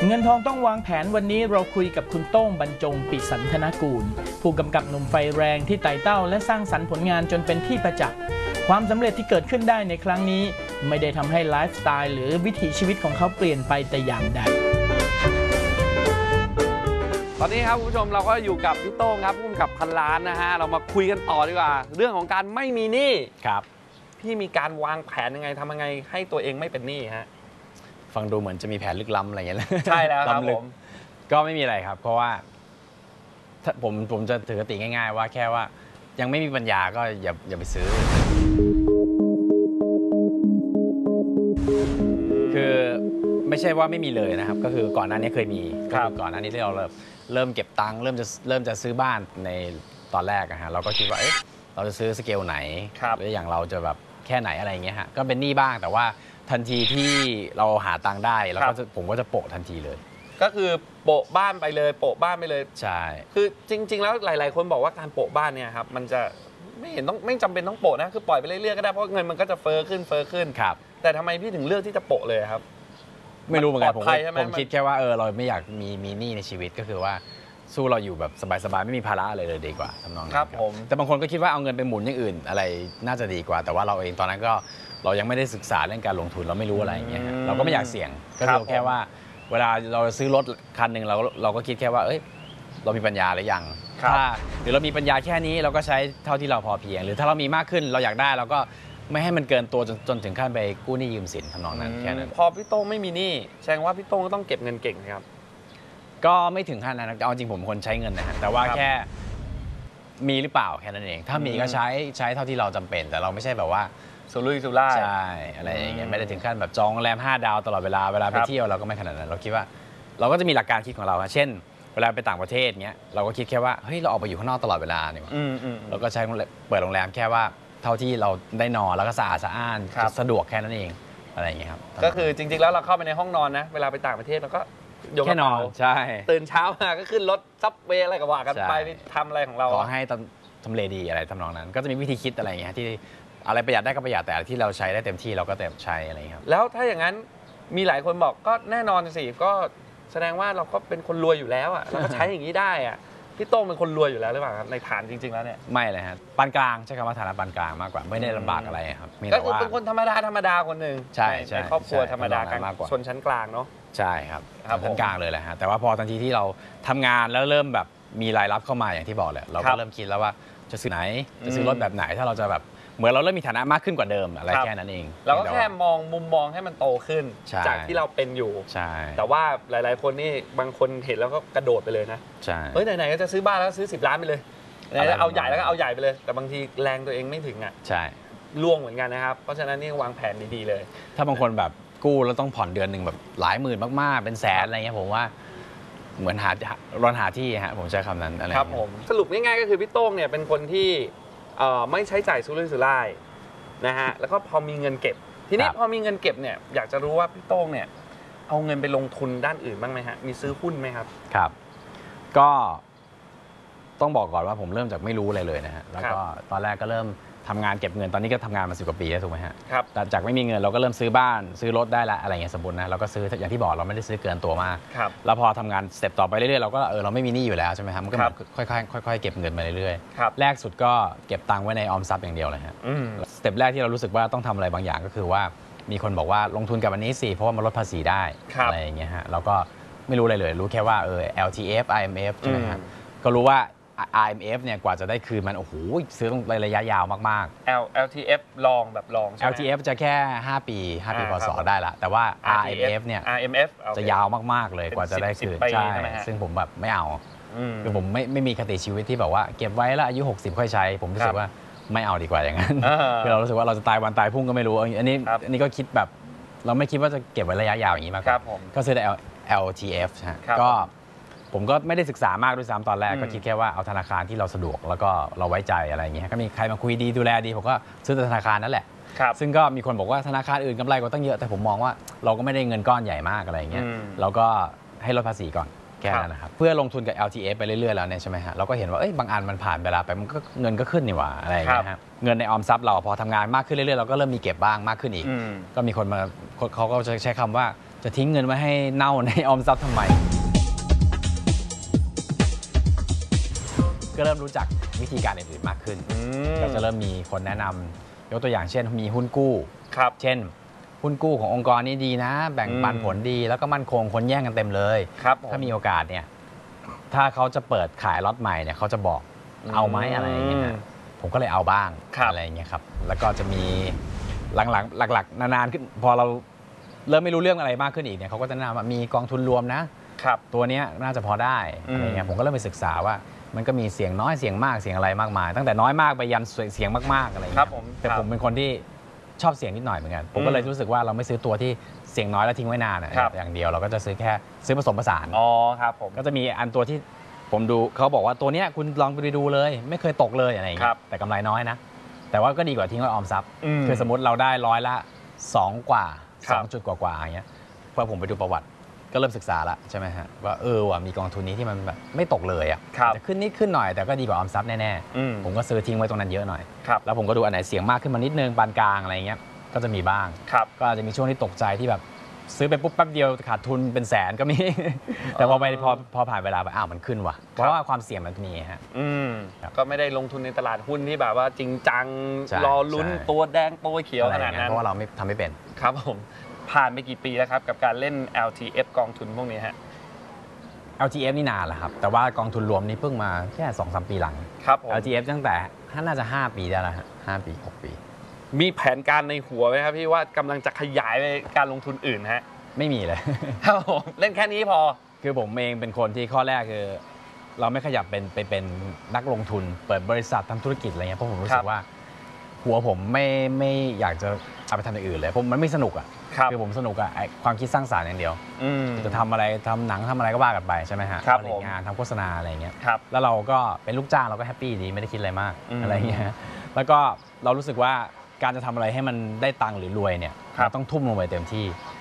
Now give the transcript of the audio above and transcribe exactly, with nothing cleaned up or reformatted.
เงินทองต้องวางแผนวันนี้เราคุยกับคุณโต้งบรรจงปิสันธนกูลผู้กำกับหนุ่มไฟแรงที่ไต่เต้าและสร้างสรรค์ผลงานจนเป็นที่ประจักษ์ความสำเร็จที่เกิดขึ้นได้ในครั้งนี้ไม่ได้ทำให้ไลฟ์สไตล์หรือวิถีชีวิตของเขาเปลี่ยนไปแต่อย่างใดตอนนี้ครับคุณผู้ชมเราก็อยู่กับพี่โต้งครับผู้กำกับพันล้านนะฮะเรามาคุยกันต่อดีกว่าเรื่องของการไม่มีหนี้ครับพี่มีการวางแผนยังไงทำยังไงให้ตัวเองไม่เป็นหนี้ฮะฟังดูเหมือนจะมีแผนลึกล้ำอะไรอย่างเงี้ยใช่แล้วครับผมก็ไม่มีอะไรครับเพราะว่าถ้าผมผมจะถือคติง่ายๆว่าแค่ว่ายังไม่มีปัญญาก็อย่าอย่าไปซื้อคือไม่ใช่ว่าไม่มีเลยนะครับก็คือก่อนหน้านี้เคยมีก็คือก่อนหน้านี้ที่เราเริ่มเริ่มเก็บตังค์เริ่มจะเริ่มจะซื้อบ้านในตอนแรกอะฮะเราก็คิดว่าเอ๊ะเราจะซื้อสเกลไหนหรืออย่างเราจะแบบแค่ไหนอะไรอย่างเงี้ยฮะก็เป็นหนี้บ้างแต่ว่าทันทีที่เราหาตังค์ได้แล้วก็ผมก็จะโปะทันทีเลยก็คือโปะบ้านไปเลยโปะบ้านไปเลยใช่คือจริงๆแล้วหลายๆคนบอกว่าการโปะบ้านเนี่ยครับมันจะไม่เห็นต้องไม่จำเป็นต้องโปะนะคือปล่อยไปเรื่อยๆก็ได้เพราะเงินมันก็จะเฟ้อขึ้นเฟ้อขึ้นครับแต่ทำไมพี่ถึงเลือกที่จะโปะเลยครับไม่รู้เหมือนกันผมผมคิดแค่ว่าเออเราไม่อยากมีมีหนี้ในชีวิตก็คือว่าสู้เราอยู่แบบสบายๆไม่มีภาระอะไรเลยดีกว่าทำนองนั้นครับผมแต่บางคนก็คิดว่าเอาเงินไปหมุนอย่างอื่นอะไรน่าจะดีกว่าแต่ว่าเราเองตอนนั้นก็เรายังไม่ได้ศึกษาเรื่องการลงทุนเราไม่รู้อะไรอย่างเงี้ยเราก็ไม่อยากเสี่ยงก็คือแค่ว่าเวลาเราซื้อรถคันหนึ่งเราเราก็คิดแค่ว่าเอ้ยเรามีปัญญาหรือยังถ้าหรือเรามีปัญญาแค่นี้เราก็ใช้เท่าที่เราพอเพียงหรือถ้าเรามีมากขึ้นเราอยากได้เราก็ไม่ให้มันเกินตัวจนจนถึงขั้นไปกู้หนี้ยืมสินทำนองนั้นแค่นั้นพอพี่โต้งไม่มีหนี้แสดงว่าพี่โต้งก็ต้องเก็บเงินเก่งครับก็ไม่ถึงขั้นนั้นเอาจริงผมเป็นคนใช้เงินนะฮะแต่ว่าแค่มีหรือเปล่าแค่นั้นเองถ้ามีก็ใช้ใช้เท่าที่เราจำเป็นแต่เราไม่ใช่แบบว่าสุรุ่ยสุร่ายใช่อะไรอย่างเงี้ยไม่ได้ถึงขั้นแบบจองโรงแรมห้าดาวตลอดเวลาเวลาไปเที่ยวเราก็ไม่ขนาดนั้นเราคิดว่าเราก็จะมีหลักการคิดของเราเช่นเวลาไปต่างประเทศเงี้ยเราก็คิดแค่ว่าเฮ้ยเราออกไปอยู่ข้างนอกตลอดเวลาเนี่ยเราก็ใช้เปิดโรงแรมแค่ว่าเท่าที่เราได้นอนแล้วก็สะอาดสะอ้านสะดวกแค่นั้นเองอะไรอย่างเงี้ยครับก็คือจริงๆแล้วเราเข้าไปในห้องนอนนะเวลาไปต่างประเทศเราก็แค่นอนใช่ตื่นเช้ามาก็ขึ้นรถซับเวย์อะไรก็ว่ากันไปทำอะไรของเราขอให้ทำเลดีอะไรทำนองนั้นก็จะมีวิธีคิดอะไรอย่างเงี้ยที่อะไรประหยัดได้ก็ประหยัดแต่ที่เราใช้ได้เต็มที่เราก็เต็มใช้อะไรครับแล้วถ้าอย่างนั้นมีหลายคนบอกก็แน่นอนสิก็แสดงว่าเราก็เป็นคนรวยอยู่แล้วอ่ะเราก็ใช้อย่างนี้ได้อ่ะพี่โต้งเป็นคนรวยอยู่แล้วหรือเปล่าครับในฐานจริงๆแล้วเนี่ยไม่เลยครับปานกลางใช้คำว่าฐานะปานกลางมากกว่าไม่ได้ลำบากอะไรครับก็คือเป็นคนธรรมดาธรรมดาคนหนึ่งใช่ในครอบครัวธรรมดากลางชนชั้นกลางเนาะใช่ครับชั้นกลางเลยแหละฮะแต่ว่าพอทันทีที่เราทำงานแล้วเริ่มแบบมีรายรับเข้ามาอย่างที่บอกแหละเราก็เริ่มคิดแล้วว่าจะซื้อไหนจะซื้อรถแบบไหนถ้าเราจะแบบเหมือนเราเริ่มมีฐานะมากขึ้นกว่าเดิมอะไรแค่นั้นเองเราก็แค่มองมุมมองให้มันโตขึ้นจากที่เราเป็นอยู่ใช่แต่ว่าหลายๆคนนี่บางคนเห็นแล้วก็กระโดดไปเลยนะใช่เฮ้ยไหนๆก็จะซื้อบ้านแล้วซื้อสิบล้านไปเลยเอาใหญ่แล้วก็เอาใหญ่ไปเลยแต่บางทีแรงตัวเองไม่ถึงอ่ะใช่ล่วงเหมือนกันนะครับเพราะฉะนั้นนี่วางแผนดีๆเลยถ้าบางคนแบบกู้แล้วต้องผ่อนเดือนหนึ่งแบบหลายหมื่นมากๆเป็นแสนอะไรเงี้ยผมว่าเหมือนหารอนหาที่ฮะผมใช้คำนั้นอะไรครับผมสรุปง่ายๆก็คือพี่โต้งเนี่ยเป็นคนที่ไม่ใช้จ่ายสุรุ่ยสุร่ายนะฮะแล้วก็พอมีเงินเก็บทีนี้พอมีเงินเก็บเนี่ยอยากจะรู้ว่าพี่โต้งเนี่ยเอาเงินไปลงทุนด้านอื่นบ้างไหมฮะมีซื้อหุ้นไหมครับครับก็ต้องบอกก่อนว่าผมเริ่มจากไม่รู้อะไรเลยนะฮะแล้วก็ตอนแรกก็เริ่มทำงานเก็บเงินตอนนี้ก็ทำงานมาสิบกว่าปีแล้วถูกไหมฮะครับจากไม่มีเงินเราก็เริ่มซื้อบ้านซื้อรถได้ละอะไรเงี้ยสมบูรณ์นะเราก็ซื้ออย่างที่บอกเราไม่ได้ซื้อเกินตัวมากแล้วพอทำงานสเต็ปต่อไปเรื่อยๆเราก็เออเราไม่มีหนี้อยู่แล้วใช่ไหมครับมันก็ค่อยๆค่อยๆเก็บเงินมาเรื่อยๆแรกสุดก็เก็บตังค์ไว้ในออมทรัพย์อย่างเดียวเลยฮะสเต็ปแรกที่เรารู้สึกว่าต้องทำอะไรบางอย่างก็คือว่ามีคนบอกว่าลงทุนกับอันนี้สิเพราะว่ามันลดภาษีได้อะไรอย่างเงี้ยฮะเราก็ไม่รู้อะไรเลยรู้แค่ว่าเออ แอล ที เอฟ ไอ เอ็ม เอฟ ใช่ไหมฮะก็รู้ว่าไอ เอ็ม เอฟ เนี่ยกว่าจะได้คืนมันโอ้โหซื้อต้องระยะยาวมากๆ แอล ที เอฟ ลองแบบลองใช่ไหมแอล ที เอฟ จะแค่ห้าปีห้าปีพศได้ละแต่ว่า อาร์ เอ็ม เอฟ เนี่ยอาร์ เอ็ม เอฟจะยาวมากๆเลยกว่าจะได้คืนใช่ซึ่งผมแบบไม่เอาคือผมไม่ไม่มีคติชีวิตที่แบบว่าเก็บไว้แล้วอายุหกสิบค่อยใช้ผมรู้สึกว่าไม่เอาดีกว่าอย่างนั้นคือเรารู้สึกว่าเราจะตายวันตายพุ่งก็ไม่รู้อันนี้อันนี้ก็คิดแบบเราไม่คิดว่าจะเก็บไว้ระยะยาวอย่างนี้มากก็ซื้อแต่ แอล ที เอฟ ก็ผมก็ไม่ได้ศึกษามากด้วยซ้ำตอนแรกก็คิดแค่ว่าเอาธนาคารที่เราสะดวกแล้วก็เราไว้ใจอะไรอย่างเงี้ยก็มีใครมาคุยดีดูแลดีผมก็ซื้อธนาคารนั่นแหละซึ่งก็มีคนบอกว่าธนาคารอื่นกำไรก็ตั้งเยอะแต่ผมมองว่าเราก็ไม่ได้เงินก้อนใหญ่มากอะไรอย่างเงี้ยเราก็ให้ลดภาษีก่อนแค่นั้นนะครับเพื่อลงทุนกับ แอล ที เอฟ ไปเรื่อยๆแล้วเนี่ยใช่ไหมฮะเราก็เห็นว่าเอ้ยบางอันมันผ่านเวลาไปมันก็เงินก็ขึ้นนี่หว่าอะไรอย่างเงี้ยฮะเงินในออมทรัพย์เราพอทำงานมากขึ้นเรื่อยๆเราก็เริ่มมีเก็บบ้างมากขึ้นอีกก็มีคนมาเขาก็ใช้คำว่าจะทิ้งเงินไว้ให้เน่าในออมทรัพย์ทำไมก็เริ่มรู้จักวิธีการอื่นๆมากขึ้นก็จะเริ่มมีคนแนะนำยกตัวอย่างเช่นมีหุ้นกู้เช่นหุ้นกู้ขององค์กรนี้ดีนะแบ่งปันผลดีแล้วก็มั่นคงคนแย่งกันเต็มเลยถ้ามีโอกาสเนี่ยถ้าเขาจะเปิดขายล็อตใหม่เนี่ยเขาจะบอกเอาไหมอะไรอย่างเงี้ยผมก็เลยเอาบ้างอะไรอย่างเงี้ยครับแล้วก็จะมีหลังๆหลักๆนานๆขึ้นพอเราเริ่มไม่รู้เรื่องอะไรมากขึ้นอีกเนี่ยเขาก็จะแนะนำว่ามีกองทุนรวมนะตัวนี้น่าจะพอได้อะไรเงี้ยผมก็เริ่มไปศึกษาว่ามันก็มีเสียงน้อยเสียงมากเสียงอะไรมากมายตั้งแต่น้อยมากไปยันเสียงมากๆอะไรอย่างเงี้ยแต่ผมเป็นคนที่ชอบเสียงนิดหน่อยเหมือนกันผมก็เลยรู้สึกว่าเราไม่ซื้อตัวที่เสียงน้อยแล้วทิ้งไว้นานอย่างเดียวเราก็จะซื้อแค่ซื้อผสมผสานอ๋อครับผมก็จะมีอันตัวที่ผมดูเขาบอกว่าตัวเนี้ยคุณลองไปดูเลยไม่เคยตกเลยอะไรอย่างเงี้ยแต่กำไรน้อยนะแต่ว่าก็ดีกว่าทิ้งไว้ออมทรัพย์คือสมมติเราได้ร้อยละสองกว่าสองจุดกว่าๆอย่างเงี้ยพอผมไปดูประวัติก็เริ่มศึกษาละใช่ไหมฮะว่าเออว่ะมีกองทุนนี้ที่มันแบบไม่ตกเลยอ่ะจะขึ้นนิดขึ้นหน่อยแต่ก็ดีกว่าออมทรัพย์แน่ๆผมก็ซื้อทิ้งไว้ตรงนั้นเยอะหน่อยแล้วผมก็ดูอันไหนเสี่ยงมากขึ้นมานิดนึงปานกลางอะไรเงี้ยก็จะมีบ้างก็อาจจะมีช่วงที่ตกใจที่แบบซื้อไปปุ๊บแป๊บเดียวขาดทุนเป็นแสนก็มีแต่พอไปพอพอผ่านเวลาไปอ้าวมันขึ้นว่ะเพราะว่าความเสี่ยงมันมีฮะก็ไม่ได้ลงทุนในตลาดหุ้นที่แบบว่าจริงจังรอลุ้นตัวแดงตัวเขียวขนาดนั้นเพราะว่าเราไม่ทำไม่เป็นครับผมผ่านไปกี่ปีแล้วครับกับการเล่น แอล ที เอฟ กองทุนพวกนี้ฮะแอล ที เอฟ นี่นานแล้วครับแต่ว่ากองทุนรวมนี่เพิ่งมาแค่ สองถึงสาม ปีหลังครับแอล ที เอฟ ตั้งแต่น่าจะห้าปีได้แล้วฮะห้าปีหกปีมีแผนการในหัวไหมครับพี่ว่ากำลังจะขยายไปการลงทุนอื่นฮะไม่มีเลยครับผมเล่นแค่นี้พอคือผมเองเป็นคนที่ข้อแรกคือเราไม่ขยับเป็นไปเป็นนักลงทุนเปิดบริษัททำธุรกิจอะไรเงี้ยเพราะผมรู้สึกว่าหัวผมไม่ไม่อยากจะเอาไปทำอย่างอื่นเลยผมมันไม่สนุกอ่ะคือผมสนุกอ่ะความคิดสร้างสรรค์อย่างเดียวจะทำอะไรทำหนังทำอะไรก็ว่ากันไปใช่ไหมฮะผลิตงานทำโฆษณาอะไรเงี้ยแล้วเราก็เป็นลูกจ้างเราก็แฮปปี้ดีไม่ได้คิดอะไรมากอะไรเงี้ยแล้วก็เรารู้สึกว่าการจะทำอะไรให้มันได้ตังค์หรือรวยเนี่ยเราต้องทุ่มลงไปเต็มที่